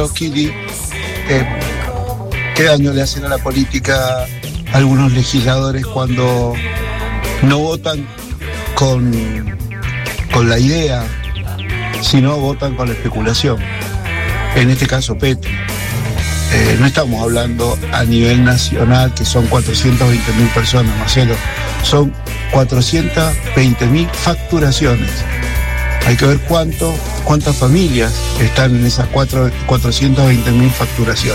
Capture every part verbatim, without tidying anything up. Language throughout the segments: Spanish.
Kili, eh, ¿qué daño le hacen a la política algunos legisladores cuando no votan con, con la idea, sino votan con la especulación? En este caso Petri. Eh, no estamos hablando a nivel nacional, que son cuatrocientas veinte mil personas, Marcelo, son cuatrocientas veinte mil facturaciones. Hay que ver cuánto, cuántas familias están en esas cuatrocientas veinte mil facturaciones.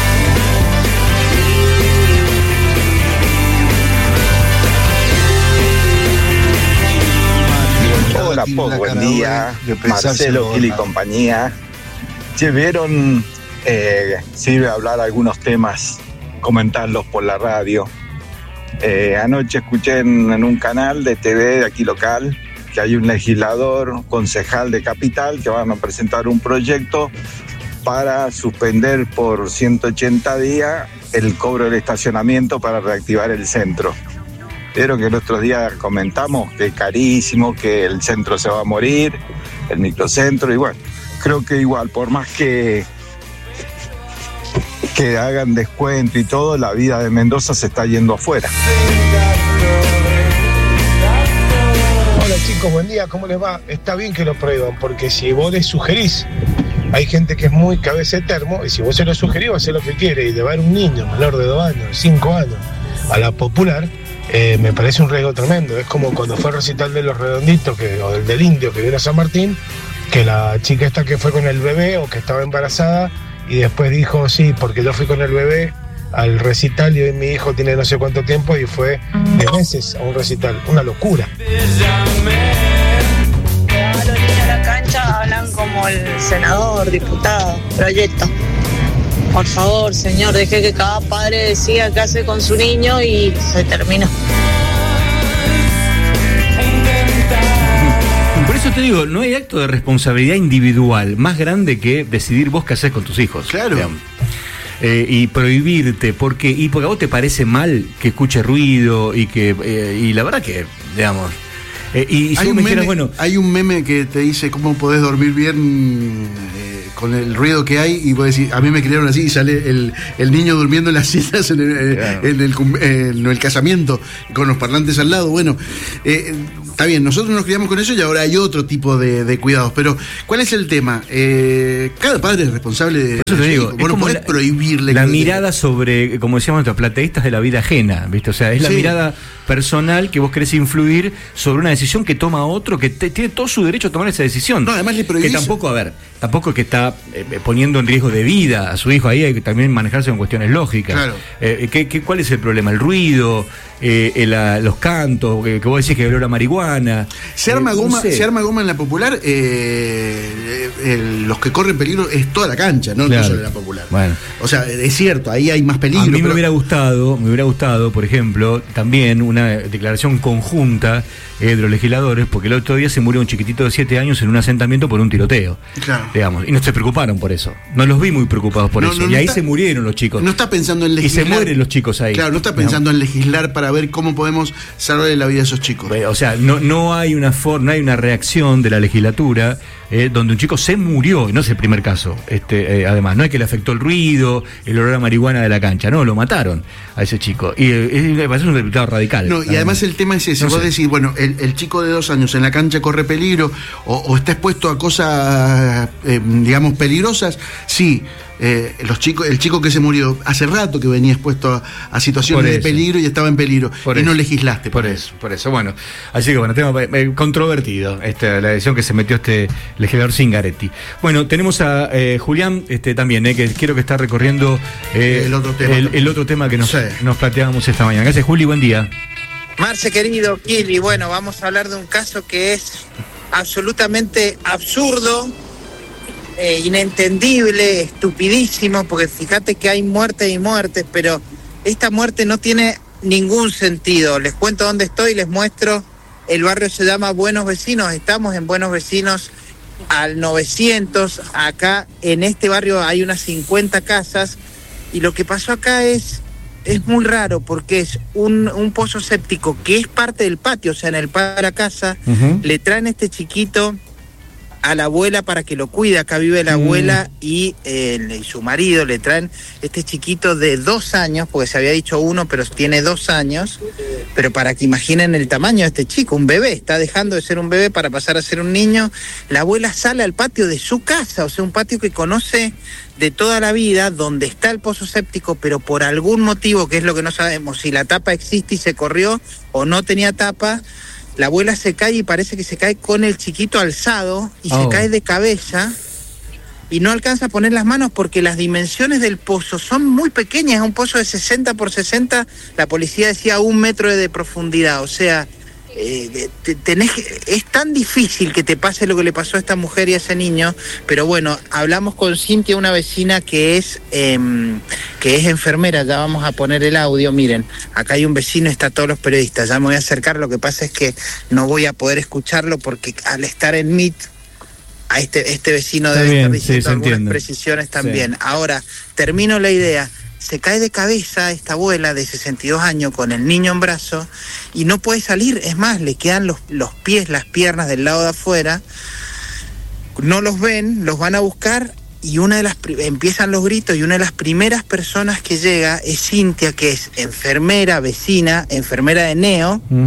Hola, Pop, buen día. Marcelo, Kili y compañía. Che, vieron, eh, sirve hablar algunos temas, comentarlos por la radio. Eh, anoche escuché en, en un canal de T V de aquí local que hay un legislador, concejal de Capital, que van a presentar un proyecto para suspender por ciento ochenta días el cobro del estacionamiento para reactivar el centro. Pero que el otro día comentamos que es carísimo, que el centro se va a morir, el microcentro, y bueno, creo que igual, por más que, que hagan descuento y todo, la vida de Mendoza se está yendo afuera. Hola chicos, buen día, ¿cómo les va? Está bien que lo prohíban, porque si vos les sugerís, hay gente que es muy cabeza de termo, y si vos se lo sugerís va a hacer lo que quiere, y llevar un niño menor de dos años, cinco años, a la popular, eh, me parece un riesgo tremendo. Es como cuando fue el recital de Los Redonditos, que, o del, del Indio, que viene a San Martín, que la chica esta que fue con el bebé, o que estaba embarazada, y después dijo, sí, porque yo fui con el bebé al recital y hoy mi hijo tiene no sé cuánto tiempo y fue de meses a un recital. Una locura. A los niños de la cancha hablan como el senador, diputado, proyecto. Por favor, señor, deje que cada padre decida qué hace con su niño y se termina. Por eso te digo, no hay acto de responsabilidad individual más grande que decidir vos qué haces con tus hijos. Claro. Digamos. Eh, y prohibirte, porque y porque a vos te parece mal que escuche ruido y que eh, y la verdad que, digamos, eh, y, y si hay, vos un me dijeras, meme, bueno, hay un meme que te dice cómo podés dormir bien eh, con el ruido que hay, y vos decís, a mí me criaron así, y sale el, el niño durmiendo en las sillas en el, claro. en, el, en el casamiento, con los parlantes al lado. Bueno, eh, está bien, nosotros nos criamos con eso y ahora hay otro tipo de, de cuidados, pero ¿cuál es el tema? Eh, cada padre es responsable de... Por eso te digo, vos no podés la, prohibirle... La mirada sobre, como decíamos nuestros plateístas, de la vida ajena, ¿viste? O sea, es la sí. mirada personal que vos querés influir sobre una decisión que toma otro, que te, tiene todo su derecho a tomar esa decisión. No, además le prohibís... Que tampoco, a ver, tampoco es que está eh, poniendo en riesgo de vida a su hijo, ahí hay que también manejarse con cuestiones lógicas. Claro. Eh, ¿qué, qué, ¿Cuál es el problema? El ruido, eh, el, a, los cantos, que, que vos decís que olor a marihuana... Se arma, eh, goma, no sé. se arma goma en la popular, eh, eh, los que corren peligro es toda la cancha, no, claro. no solo en la popular. Bueno. O sea, es cierto, ahí hay más peligro. A mí pero... me hubiera gustado, me hubiera gustado, por ejemplo, también una declaración conjunta eh, de los legisladores, porque el otro día se murió un chiquitito de siete años en un asentamiento por un tiroteo. Claro. Digamos, y no se preocuparon por eso. No los vi muy preocupados por no, eso. No, y no ahí está, se murieron los chicos. No está pensando en legislar. Y se mueren los chicos ahí. Claro, no está pensando digamos. en legislar para ver cómo podemos salvarle la vida a esos chicos. O sea, no, no hay una forma, no hay una reacción de la legislatura eh, donde un chico se murió, y no es el primer caso. Este, eh, además, no es que le afectó el ruido, el olor a marihuana de la cancha, no, lo mataron a ese chico. Y eh, es, es un diputado radical. No, y además, además el tema es ese, no vos sé. decís, bueno, el, el chico de dos años en la cancha corre peligro o, o está expuesto a cosas, eh, digamos, peligrosas, sí. Eh, los chicos, el chico que se murió hace rato que venía expuesto a, a situaciones de peligro y estaba en peligro por y eso. no legislaste por, por eso, eso, por eso, bueno, así que bueno, tema eh, controvertido este, la decisión que se metió este legislador Zingaretti. Bueno, tenemos a eh, Julián este, también, eh, que quiero que está recorriendo eh, el, otro tema, el, el otro tema que nos, sí. nos planteábamos esta mañana. Gracias, Juli, buen día. Marce, querido, Kili, bueno, vamos a hablar de un caso que es absolutamente absurdo, Eh, inentendible, estupidísimo, porque fíjate que hay muertes y muertes, pero esta muerte no tiene ningún sentido. Les cuento dónde estoy, les muestro. El barrio se llama Buenos Vecinos, estamos en Buenos Vecinos al novecientos. Acá en este barrio hay unas cincuenta casas y lo que pasó acá es es muy raro porque es un, un pozo séptico que es parte del patio, o sea, en el patio de la casa, uh-huh. le traen a este chiquito a la abuela para que lo cuide. Acá vive la abuela y, eh, y su marido le traen este chiquito de dos años, porque se había dicho uno, pero tiene dos años, pero para que imaginen el tamaño de este chico, un bebé, está dejando de ser un bebé para pasar a ser un niño. La abuela sale al patio de su casa, o sea, un patio que conoce de toda la vida, donde está el pozo séptico, pero por algún motivo, que es lo que no sabemos, si la tapa existe y se corrió o no tenía tapa, la abuela se cae y parece que se cae con el chiquito alzado y oh. se cae de cabeza y no alcanza a poner las manos porque las dimensiones del pozo son muy pequeñas. Es un pozo de sesenta por sesenta, la policía decía un metro de profundidad, o sea, eh, te, tenés, es tan difícil que te pase lo que le pasó a esta mujer y a ese niño. Pero bueno, hablamos con Cintia, una vecina que es eh, que es enfermera. Ya vamos a poner el audio. Miren, acá hay un vecino, está todos los periodistas, ya me voy a acercar. Lo que pasa es que no voy a poder escucharlo porque al estar en Meet, a este, este vecino está debe bien, estar diciendo sí, algunas entiende. precisiones también. Sí. Ahora, termino la idea. Se cae de cabeza esta abuela de sesenta y dos años con el niño en brazos y no puede salir. Es más, le quedan los, los pies, las piernas del lado de afuera. No los ven, los van a buscar y una de las empiezan los gritos y una de las primeras personas que llega es Cintia, que es enfermera, vecina, enfermera de Neo. Mm.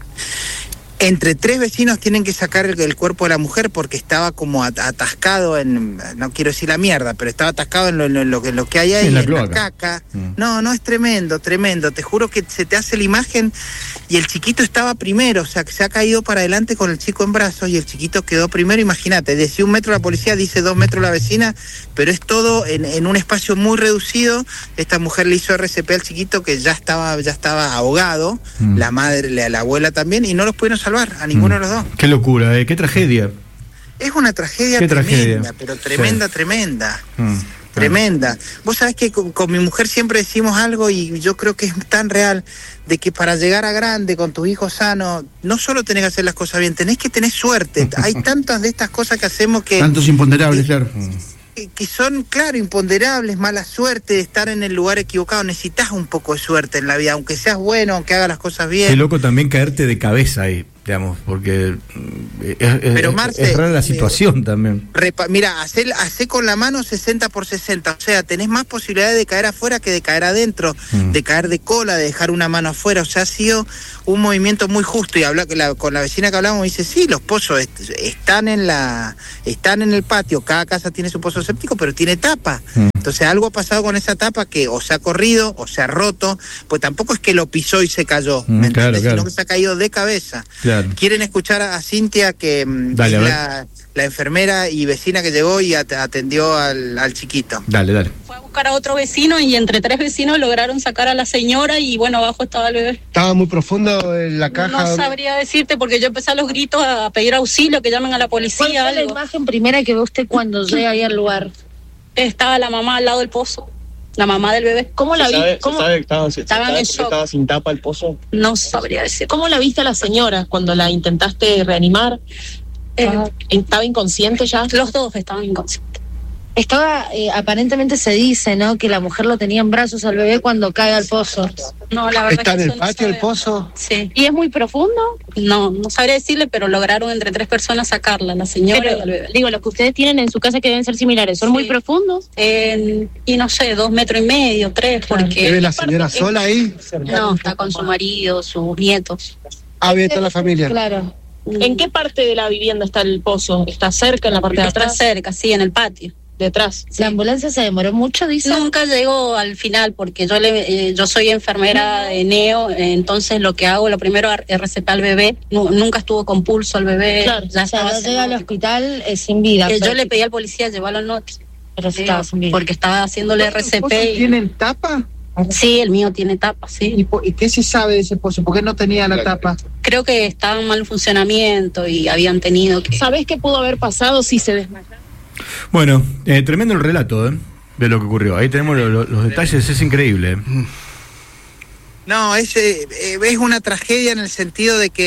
Entre tres vecinos tienen que sacar el, el cuerpo de la mujer porque estaba como at, atascado en, no quiero decir la mierda, pero estaba atascado en lo, en lo, en lo que hay ahí, en la, en la caca. Mm. No, no, es tremendo, tremendo. Te juro que se te hace la imagen y el chiquito estaba primero, o sea, que se ha caído para adelante con el chico en brazos y el chiquito quedó primero. Imagínate, decía un metro la policía, dice dos metros la vecina, pero es todo en, en un espacio muy reducido. Esta mujer le hizo R C P al chiquito que ya estaba, ya estaba ahogado, mm. la madre, la, la abuela también, y no los pudieron salvar a ninguno mm. de los dos. Qué locura, eh, qué tragedia. Es una tragedia qué tremenda, tragedia. pero tremenda, sí. tremenda. Mm. Tremenda. Vos sabés que con, con mi mujer siempre decimos algo y yo creo que es tan real, de que para llegar a grande con tus hijos sanos, no solo tenés que hacer las cosas bien, tenés que tener suerte. Hay tantas de estas cosas que hacemos que... Tantos imponderables, que, claro. Que, que son, claro, imponderables, mala suerte de estar en el lugar equivocado. Necesitas un poco de suerte en la vida, aunque seas bueno, aunque hagas las cosas bien. Qué loco también caerte de cabeza ahí, digamos, porque es, Pero, es, Marce, es rara la situación eh, también. Repa, mira, hacé, hacé con la mano sesenta por sesenta, o sea, tenés más posibilidades de caer afuera que de caer adentro, mm. de caer de cola, de dejar una mano afuera, o sea, ha sido un movimiento muy justo. Y habla, la, con la vecina que hablamos, me dice, sí, los pozos est están en la están en el patio, cada casa tiene su pozo séptico, pero tiene tapa. Mm. Entonces algo ha pasado con esa tapa que o se ha corrido o se ha roto, pues tampoco es que lo pisó y se cayó, mm, ¿me claro, entiendes? claro. Sino que se ha caído de cabeza. Claro. ¿Quieren escuchar a Cintia, que dale, es la, la enfermera y vecina que llegó y atendió al, al chiquito? Dale, dale. Fue a buscar a otro vecino y entre tres vecinos lograron sacar a la señora y bueno, abajo estaba el bebé. ¿Estaba muy profundo en la caja? No sabría decirte porque yo empecé a los gritos a pedir auxilio, que llamen a la policía. ¿Cuál fue la imagen primera que ve usted cuando llega ahí al lugar? Estaba la mamá al lado del pozo. La mamá del bebé. ¿Cómo la viste? ¿Se sabe que estaba, se, estaba, sabe en shock. estaba sin tapa el pozo? No sabría decir. ¿Cómo la viste a la señora cuando la intentaste reanimar? Eh, ¿Estaba inconsciente ya? Los dos estaban inconscientes. Estaba, eh, aparentemente se dice, ¿no?, que la mujer lo tenía en brazos al bebé cuando cae al pozo. No, la verdad. ¿Está que en el patio no el pozo? Sí. ¿Y es muy profundo? No, no sabría decirle, pero lograron entre tres personas sacarla, la señora pero, y el bebé. Digo, los que ustedes tienen en su casa que deben ser similares, ¿son sí. muy profundos? Eh, y no sé, dos metros y medio, tres, claro. porque... ¿Vive la señora es... sola ahí? No, está con su marido, sus nietos. Ah, bien, toda la familia. Claro. ¿En qué parte de la vivienda está el pozo? ¿Está cerca, en la parte de está atrás? Está cerca, sí, en el patio. Detrás. Sí. ¿La ambulancia se demoró mucho, dice? Nunca llegó al final porque yo le, eh, yo soy enfermera de Neo, eh, entonces lo que hago, lo primero es recetar al bebé. No, nunca estuvo con pulso el bebé. Claro, ya o sea, estaba llega al hospital eh, sin vida. Eh, yo le pedí al policía llevarlo al notis. Pero sí, estaba sin vida. Porque estaba haciéndole R C P. ¿Y... ¿Tienen tapa? Sí, el mío tiene tapa, sí. ¿Y, por, ¿Y qué se sabe de ese pozo? ¿Por qué no tenía la tapa? Creo que estaba en mal funcionamiento y habían tenido que... ¿Sabés qué pudo haber pasado si se desmayaron? Bueno, eh, tremendo el relato ¿eh? de lo que ocurrió. Ahí tenemos lo, lo, los detalles, es increíble. No, es, eh, es una tragedia en el sentido de que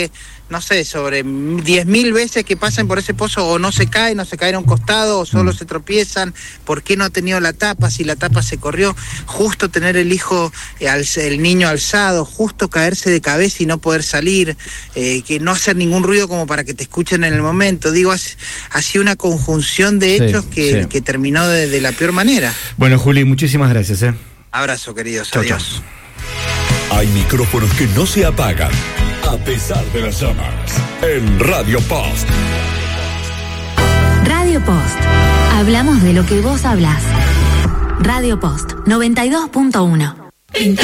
no sé, sobre diez mil veces que pasen por ese pozo o no se caen, no se caen a un costado o solo mm. se tropiezan. ¿Por qué no ha tenido la tapa? Si la tapa se corrió, justo tener el hijo, eh, el niño alzado, justo caerse de cabeza y no poder salir, eh, que no hacer ningún ruido como para que te escuchen en el momento. Digo, ha sido una conjunción de hechos sí, que, sí. que terminó de, de la peor manera. Bueno, Juli, muchísimas gracias. ¿eh? Abrazo, queridos. Chau, adiós. Chau. Hay micrófonos que no se apagan a pesar de las llamas. En Radio Post. Radio Post. Hablamos de lo que vos hablás. Radio Post noventa y dos punto uno.